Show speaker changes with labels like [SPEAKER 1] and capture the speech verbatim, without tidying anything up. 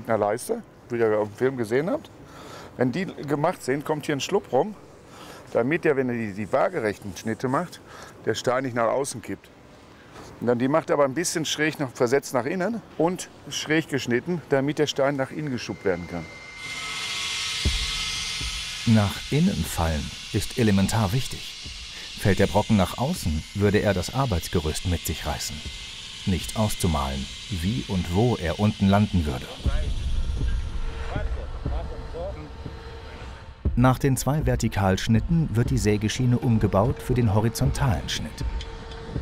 [SPEAKER 1] einer Leiste, wie ihr auf dem Film gesehen habt. Wenn die gemacht sind, kommt hier ein Schlupf rum, damit der, wenn er die, die waagerechten Schnitte macht, der Stein nicht nach außen kippt. Und dann die macht aber ein bisschen schräg noch versetzt nach innen und schräg geschnitten, damit der Stein nach innen geschubbt werden kann.
[SPEAKER 2] Nach innen fallen ist elementar wichtig. Fällt der Brocken nach außen, würde er das Arbeitsgerüst mit sich reißen. Nicht auszumalen, wie und wo er unten landen würde. Nach den zwei Vertikalschnitten wird die Sägeschiene umgebaut für den horizontalen Schnitt.